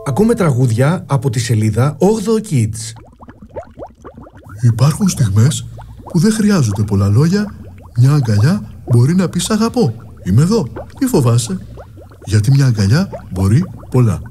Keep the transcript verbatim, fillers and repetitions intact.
Ακούμε τραγούδια από τη σελίδα όγδοο Kids. Υπάρχουν στιγμές που δεν χρειάζονται πολλά λόγια. Μια αγκαλιά μπορεί να πει σ' αγαπώ. Είμαι εδώ, μη φοβάσαι. Γιατί μια αγκαλιά μπορεί πολλά.